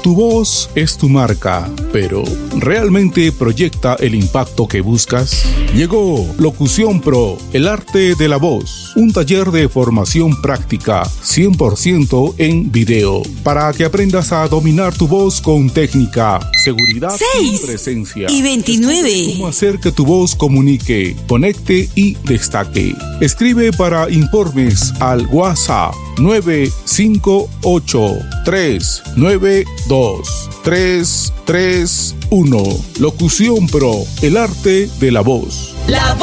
Tu voz es tu marca, pero ¿realmente proyecta el impacto que buscas? Llegó Locución Pro, el arte de la voz, un taller de formación práctica 100% en video, para que aprendas a dominar tu voz con técnica, seguridad y presencia. 6 y 29. Cómo hacer que tu voz comunique, conecte y destaque. Escribe para informes al WhatsApp 958-392-331. Locución Pro, el arte de la voz.